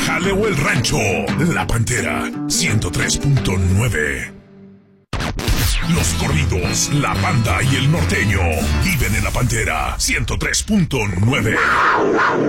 jale o el rancho. La Pantera 103.9. Los corridos, la banda y el norteño viven en La Pantera 103.9.